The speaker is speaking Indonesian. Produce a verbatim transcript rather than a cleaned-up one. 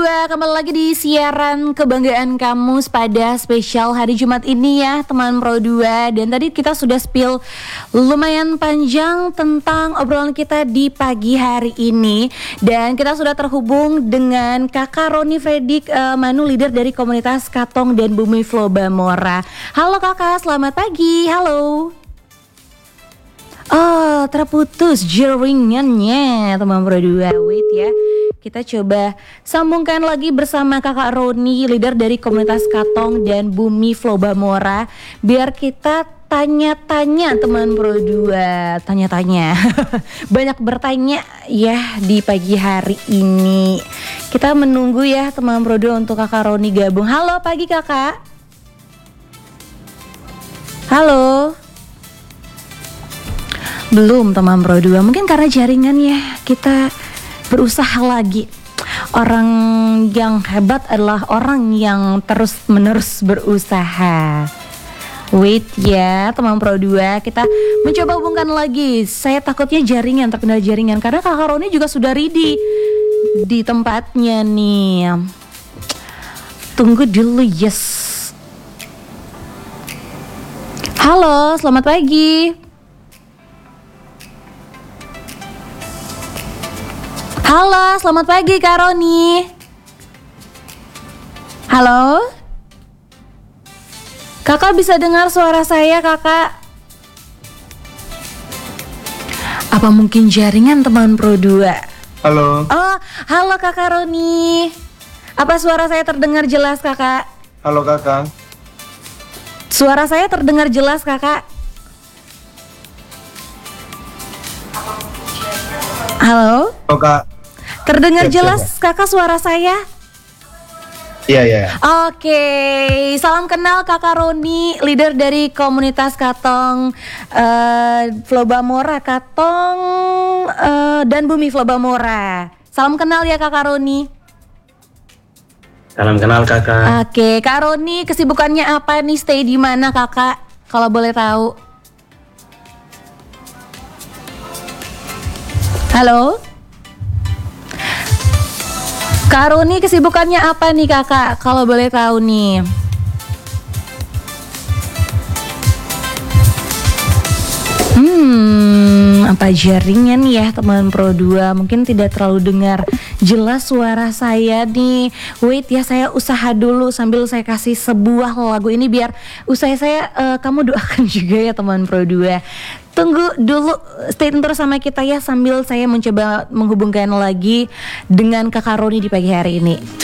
dua, kembali lagi di siaran kebanggaan kamu pada spesial hari Jumat ini ya teman Pro dua. Dan tadi kita sudah spill lumayan panjang tentang obrolan kita di pagi hari ini. Dan kita sudah terhubung dengan Kakak Roni Fredik uh, Manu, leader dari komunitas Katong dan Bumi Flow Bamora. Halo kakak, selamat pagi, halo. Oh, terputus jaringannya teman Pro dua. Wait ya, kita coba sambungkan lagi bersama Kakak Roni, leader dari komunitas Katong dan Bumi Flow Bamora, biar kita tanya-tanya teman Pro dua. Tanya-tanya banyak bertanya ya di pagi hari ini. Kita menunggu ya teman Pro dua untuk Kakak Roni gabung. Halo pagi kakak. Halo. Belum teman Pro dua, mungkin karena jaringannya. Kita berusaha lagi. Orang yang hebat adalah orang yang terus menerus berusaha. Wait ya teman Pro dua, kita mencoba hubungkan lagi. Saya takutnya jaringan, terkendala jaringan, karena Kakak Roni juga sudah ready di tempatnya nih. Tunggu dulu, yes. Halo, selamat pagi. Halo, selamat pagi Kak Roni. Halo? Kakak bisa dengar suara saya kakak? Apa mungkin jaringan teman Pro dua? Halo. Oh, halo Kakak Roni. Apa suara saya terdengar jelas kakak? Halo kakak. Suara saya terdengar jelas kakak? Halo? Oh kak. Terdengar Siap, jelas siap, kakak suara saya? Iya iya. Oke, salam kenal Kakak Roni, leader dari komunitas Katong uh, Flow Bamora, Katong uh, dan Bumi Flow Bamora. Salam kenal ya Kakak Roni. Salam kenal kakak. Oke, Kak Roni kesibukannya apa nih? Stay di mana kakak? Kalau boleh tahu. Halo? Kak Roni kesibukannya apa nih kakak? Kalau boleh tahu nih. Hmm, apa jaringan ya teman Pro dua? Mungkin tidak terlalu dengar jelas suara saya nih. Wait ya, saya usaha dulu sambil saya kasih sebuah lagu ini biar usai saya uh, kamu doakan juga ya teman Pro dua. Tunggu dulu, stay terus sama kita ya sambil saya mencoba menghubungkan lagi dengan Kakak Roni di pagi hari ini.